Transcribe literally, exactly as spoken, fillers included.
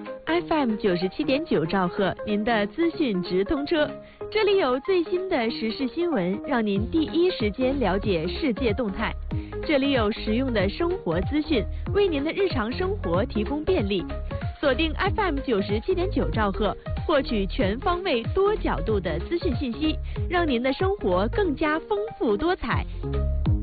F M 九十七点九兆赫，您的资讯直通车，这里有最新的时事新闻，让您第一时间了解世界动态。这里有实用的生活资讯，为您的日常生活提供便利。锁定 F M 九十七点九兆赫，获取全方位、多角度的资讯信息，让您的生活更加丰富多彩。